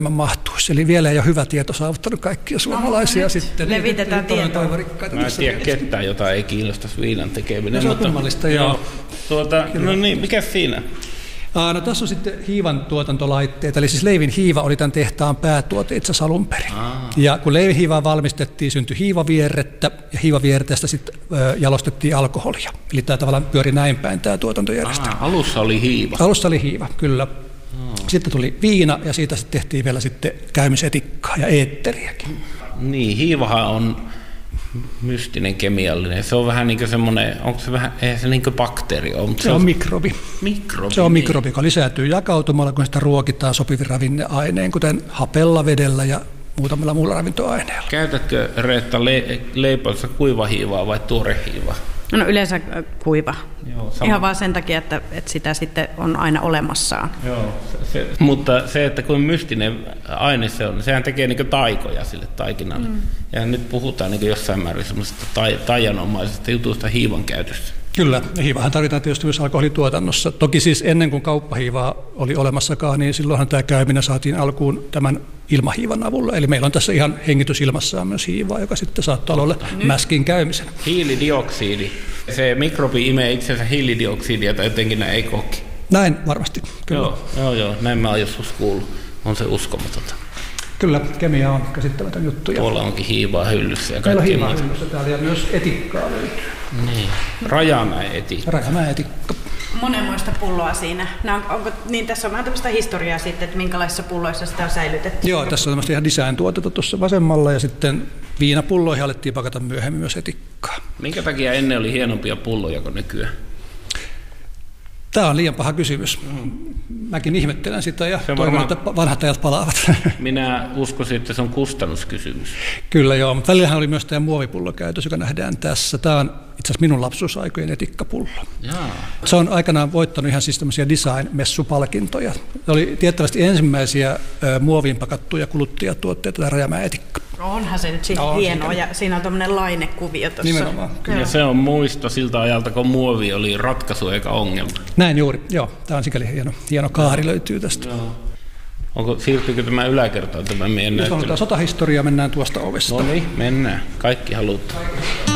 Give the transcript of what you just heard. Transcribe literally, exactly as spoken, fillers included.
mahtuisi. Eli vielä ei ole hyvä tieto saavuttanut kaikkia suomalaisia. No, sitten. Levitetään tietoa. Mä en tiedä ketään, jota ei kiinnostaisi viinan tekeminen. No, se on kummallista, joo. joo. Tuota, no niin, mikä siinä? Aa, no tässä on sitten hiivan tuotantolaitteet, eli siis Leivin hiiva oli tämän tehtaan päätuote itse asiassa alun perin. Aa. Ja kun Leivin hiivaa valmistettiin, syntyi hiivavierrettä, ja hiivavierrestä sitten ö, jalostettiin alkoholia. Eli tämä tavallaan pyöri näin päin tämä tuotantojärjestelmä. Aa, alussa oli hiiva. Alussa oli hiiva, kyllä. Aa. Sitten tuli viina, ja siitä sitten tehtiin vielä sitten käymisetikkaa ja eetteriäkin. Niin, hiivahan on mystinen kemiallinen. Se on vähän niin kuin semmoinen, onko se vähän, eihän se niin kuin bakteeri ole. Se, se on mikrobi. mikrobi. Se on mikrobi, joka lisääntyy jakautumalla, kun sitä ruokitaan sopivin ravinneaineen, kuten hapella, vedellä ja muutamilla muulla ravintoaineilla. Käytätkö, Reetta, le- leipoissa kuivahiivaa vai tuorehiivaa? No yleensä kuiva. Joo, ihan vaan sen takia, että, että sitä sitten on aina olemassaan. Joo, se, se, mutta se, että kuin mystinen aine se on, sehän tekee niin kuin taikoja sille taikinalle. Mm. Ja nyt puhutaan niin jossain määrin semmoisesta tai, taianomaisesta jutusta hiivan käytössä. Kyllä, hiivahan tarvitaan tietysti myös alkoholituotannossa. Toki siis ennen kuin kauppahiivaa oli olemassakaan, niin silloinhan tämä käyminen saatiin alkuun tämän ilmahiivan avulla. Eli meillä on tässä ihan hengitysilmassaan myös hiivaa, joka sitten saattaa olla mäskin käymisen. Hiilidioksidi. Se mikrobi imee itsensä hiilidioksidia tai jotenkin näin, ei koki. Näin varmasti, kyllä. Joo, joo, joo, näin mä oon joskus kuullut. On se uskomatonta. Kyllä, kemia on käsittämätön juttu. Tuolla onkin hiivaa hyllyssä ja kaikkea hiivaa hyllyssä täällä ja myös etikkaa löytyy. Niin, Rajamäen etikka. Rajamäen etikka. Monenmoista pulloa siinä. No, onko, niin tässä on vähän tämmöistä historiaa sitten, että minkälaisissa pulloissa sitä on säilytetty. Joo, tässä on tämmöistä ihan design-tuotetta tuossa vasemmalla ja sitten viinapulloihin alettiin pakata myöhemmin myös etikkaa. Minkä takia ennen oli hienompia pulloja kuin nykyään? Tämä on liian paha kysymys. Mäkin ihmettelen sitä ja toivon, varmaan, että vanhat ajat palaavat. Minä uskoisin, että se on kustannuskysymys. Kyllä joo, mutta välillähän oli myös tämä muovipullo käytös, joka nähdään tässä. Tämä on itse asiassa minun lapsuusaikojen etikkapullo. Jaa. Se on aikanaan voittanut ihan siis tämmöisiä design-messupalkintoja. Se oli tiettävästi ensimmäisiä ö, muoviin pakattuja kuluttajatuotteita, tämä Rajamäen etikka. Onhan se nyt siitä no, hienoa ja siinä on tämmöinen lainekuvio tuossa. Nimenomaan. Ja se on muisto siltä ajalta, kun muovi oli ratkaisu eikä ongelma. Näin juuri, joo. Tämä on sikäli hieno, hieno kaari löytyy tästä. Joo. Onko, siirtyykö tämä yläkertaan tämä meidän näyttely? Jos halutaan sotahistoriaa, mennään tuosta ovesta. No niin, mennään. Kaikki halutaan.